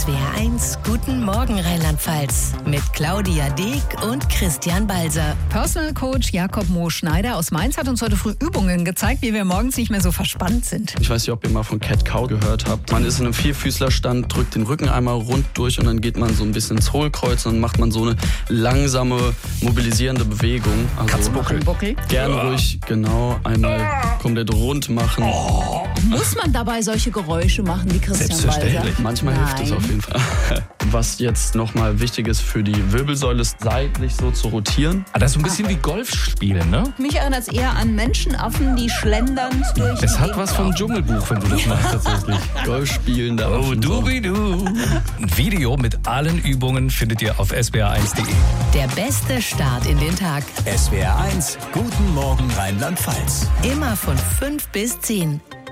SWR1 Guten Morgen Rheinland-Pfalz mit Claudia Deek und Christian Balser. Personal Coach Jakob Mo-Schneider aus Mainz hat uns heute früh Übungen gezeigt, wie wir morgens nicht mehr so verspannt sind. Ich weiß nicht, ob ihr mal von Cat-Cow gehört habt. Man ist in einem Vierfüßlerstand, drückt den Rücken einmal rund durch und dann geht man so ein bisschen ins Hohlkreuz und dann macht man so eine langsame, mobilisierende Bewegung. Also Katzenbuckel. Gerne ruhig, genau, einmal komplett rund machen. Muss man dabei solche Geräusche machen wie Christian Balser? Manchmal hilft es auf jeden Fall. Was jetzt nochmal wichtig ist für die Wirbelsäule, ist seitlich so zu rotieren. Das ist so ein bisschen wie Golf spielen, ne? Mich erinnert es eher an Menschenaffen, die schlendernd durch Es die hat Gegend was vom Dschungelbuch, wenn du das machst tatsächlich. Golf spielen da. Oh, du. Ein Video mit allen Übungen findet ihr auf swr1.de. Der beste Start in den Tag. SWR1 Guten Morgen Rheinland-Pfalz. Immer von 5 bis 10.